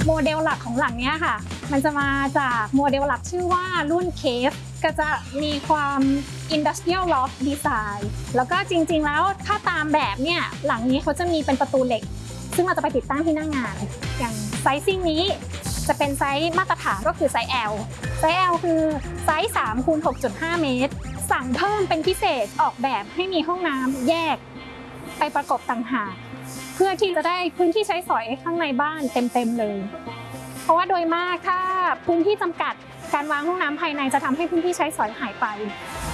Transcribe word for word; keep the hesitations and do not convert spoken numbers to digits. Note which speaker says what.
Speaker 1: โมเดลหลักของหลังนี้ค่ะมันจะมาจากโมเดลหลักชื่อว่ารุ่นเคฟก็จะมีความ Industrial Loft Design แล้วก็จริงๆแล้วถ้าตามแบบเนี่ยหลังนี้เขาจะมีเป็นประตูเหล็กซึ่งเราจะไปติดตั้งที่หน้างานอย่างไซซิ่งนี้จะเป็นไซส์มาตรฐานก็คือไซส์ L ไซส์ L คือไซส์สามคูณหกจุดห้า เมตรสั่งเพิ่มเป็นพิเศษออกแบบให้มีห้องน้ำแยกไปประกบต่างหากเพื่อที่จะได้พื้นที่ใช้สอยข้างในบ้านเต็มๆเลยเพราะว่าโดยมากถ้าพื้นที่จำกัดการวางห้องน้ำภายในจะทำให้พื้นที่ใช้สอยหายไป